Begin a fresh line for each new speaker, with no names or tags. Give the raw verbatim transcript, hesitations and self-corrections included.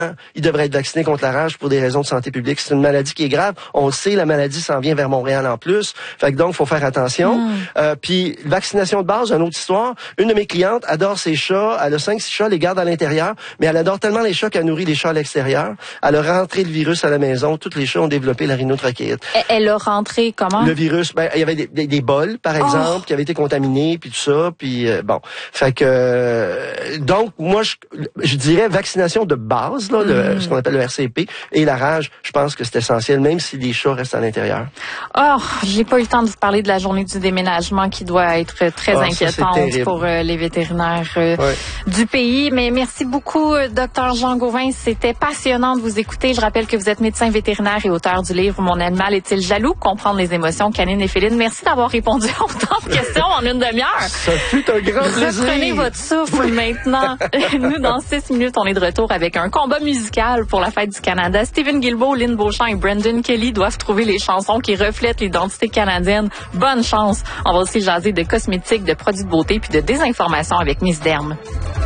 ils devraient être vaccinés contre la rage pour des raisons de santé publique. C'est une maladie qui est grave. On le sait, la maladie s'en vient vers Montréal en plus. Fait que donc, faut faire attention. Mm. Euh, puis, vaccination de base, une autre histoire. Une de mes clientes adore ses chats. Elle a cinq, six chats, les garde à l'intérieur. Mais elle adore tellement les chats qu'elle nourrit les chats à l'extérieur. Elle a rentré le virus à la maison. Tous les chats ont développé la rhinotrachéite.
Elle a rentré comment?
Le virus, ben, il y avait des, des, des bols, par exemple, oh. qui avaient été contaminés, puis tout ça. Puis, euh, bon. Fait que, euh, donc, moi, je, je dirais vaccination de base, là, mm. le, ce qu'on appelle le R C P, et la rage, je pense que c'est essentiel, même si les chats restent à l'intérieur.
Oh, j'ai pas eu le temps de vous parler de la journée du déménagement qui doit être très oh, inquiétante ça, pour euh, les vétérinaires euh, ouais. du pays. Mais merci beaucoup, docteur Jean Gauvin. C'était passionnant de vous écouter. Je rappelle que vous êtes médecin vétérinaire et auteur du livre « Mon animal est-il jaloux? Comprendre les émotions canines et félines ». Merci d'avoir répondu à autant de questions en une demi-heure.
Ça fut un grand plaisir.
Reprenez votre souffle maintenant. Nous, dans six minutes, on est de retour avec un combat musical pour la Fête du Canada. Stephen Guilbeault, Lynn Beauchamp et Brendan Kelly doivent trouver les chansons qui reflètent l'identité canadienne. Bonne chance. On va aussi jaser de cosmétiques, de produits de beauté puis de désinformation avec Miss Derme.